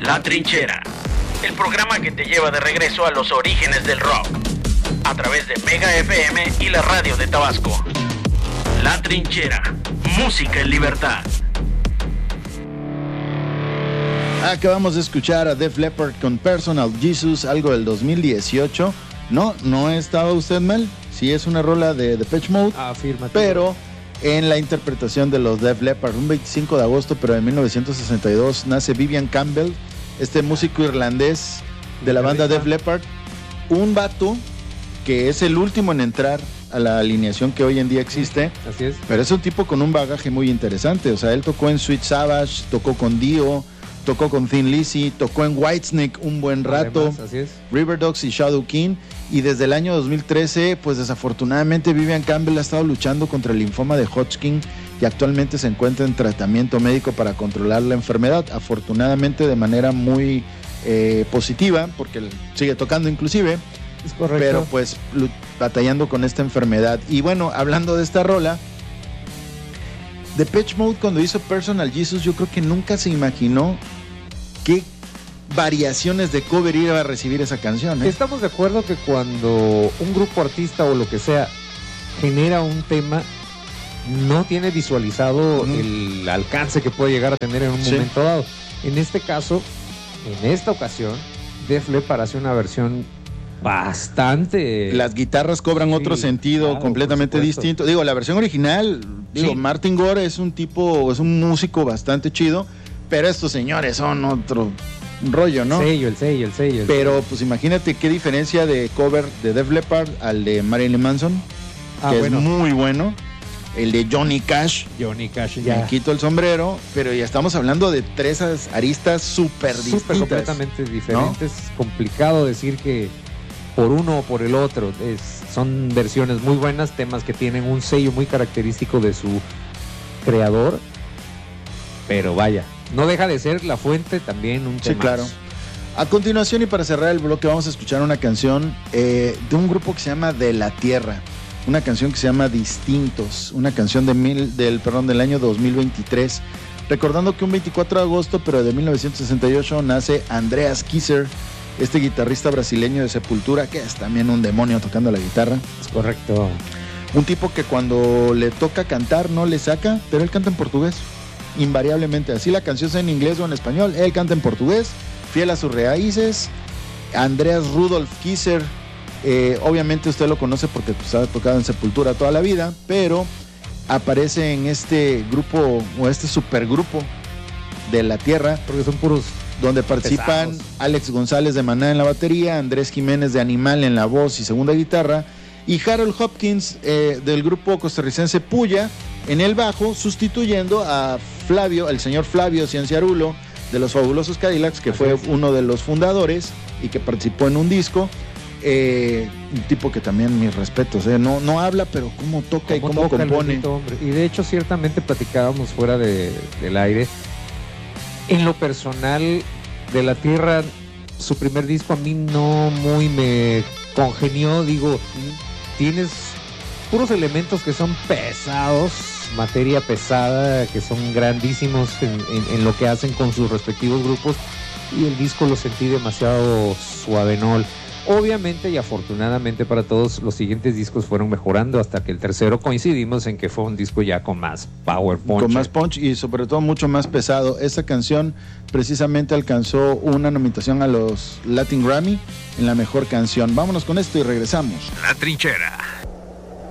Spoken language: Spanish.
La Trinchera, el programa que te lleva de regreso a los orígenes del rock, a través de Mega FM y la radio de Tabasco. La Trinchera, música en libertad. Acabamos de escuchar a Def Leppard con Personal Jesus, algo del 2018. No estaba usted mal. Sí es una rola de Depeche Mode, afirmativo, pero en la interpretación de los Def Leppard. Un 25 de agosto, pero de 1962, nace Vivian Campbell, este músico irlandés de la banda Def Leppard. Un vato que es el último en entrar a la alineación que hoy en día existe. Así es. Pero es un tipo con un bagaje muy interesante. O sea, él tocó en Sweet Savage, tocó con Dio, tocó con Thin Lizzy, tocó en Whitesnake un buen rato. Además, así es. Riverdogs y Shadow King. Y desde el año 2013, pues desafortunadamente Vivian Campbell ha estado luchando contra el linfoma de Hodgkin y actualmente se encuentra en tratamiento médico para controlar la enfermedad. Afortunadamente de manera muy positiva, porque sigue tocando inclusive. Es correcto. Pero pues batallando con esta enfermedad. Y bueno, hablando de esta rola, Depeche Mode cuando hizo Personal Jesus, yo creo que nunca se imaginó qué variaciones de cover iba a recibir esa canción, ¿eh? Estamos de acuerdo que cuando un grupo artista o lo que sea genera un tema, no tiene visualizado el alcance que puede llegar a tener en un momento dado. En este caso, en esta ocasión, Def Leppard hace una versión bastante... Las guitarras cobran otro sentido, claro, completamente distinto. Digo, la versión original, Martin Gore es un músico bastante chido, pero estos señores son otro rollo, ¿no? El sello. Pero pues imagínate qué diferencia de cover de Def Leppard al de Marilyn Manson, que es muy bueno. El de Johnny Cash, ya. Me quito el sombrero, pero ya estamos hablando de tres aristas súper distintas. Completamente diferentes. ¿No? Complicado decir que por uno o por el otro. Son versiones muy buenas, temas que tienen un sello muy característico de su creador. Pero vaya, no deja de ser la fuente también un tema. Sí, claro. A continuación y para cerrar el bloque vamos a escuchar una canción de un grupo que se llama De la Tierra. Una canción que se llama Distintos, una canción del año 2023, recordando que un 24 de agosto, pero de 1968, nace Andreas Kisser, este guitarrista brasileño de Sepultura, que es también un demonio tocando la guitarra. Es correcto. Un tipo que cuando le toca cantar no le saca, pero él canta en portugués, invariablemente. Así la canción sea en inglés o en español, él canta en portugués, fiel a sus raíces. Andreas Rudolf Kisser, obviamente usted lo conoce porque pues, ha tocado en Sepultura toda la vida, pero aparece en este grupo o este supergrupo de la Tierra, porque son puros donde participan pesados. Alex González de Maná en la batería, Andrés Jiménez de Animal en la voz y segunda guitarra, y Harold Hopkins del grupo costarricense Puya en el bajo, sustituyendo a Flavio, el señor Flavio Cianciarulo de los Fabulosos Cadillacs, que fue uno de los fundadores y que participó en un disco. Un tipo que también mis respetos, no habla, pero cómo toca y cómo compone. Y de hecho ciertamente platicábamos fuera del aire. En lo personal, De la Tierra, su primer disco a mí no muy me congenió. Digo, tienes puros elementos que son pesados, materia pesada, que son grandísimos en lo que hacen con sus respectivos grupos, y el disco lo sentí demasiado suavenol. Obviamente y afortunadamente para todos, los siguientes discos fueron mejorando hasta que el tercero coincidimos en que fue un disco ya con más power punch. Con más punch y sobre todo mucho más pesado. Esta canción precisamente alcanzó una nominación a los Latin Grammy en la mejor canción. Vámonos con esto y regresamos. La Trinchera.